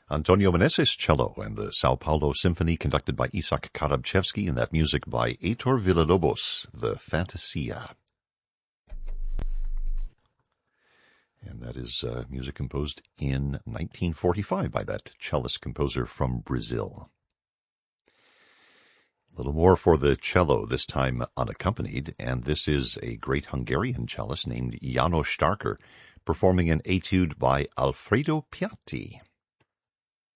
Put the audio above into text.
Antonio Meneses cello and the Sao Paulo Symphony conducted by Isaac Karabchevsky, and that music by Heitor Villalobos, the Fantasia. And that is music composed in 1945 by that cellist composer from Brazil. A little more for the cello, this time unaccompanied, and this is a great Hungarian cellist named János Starker, performing an etude by Alfredo Piatti.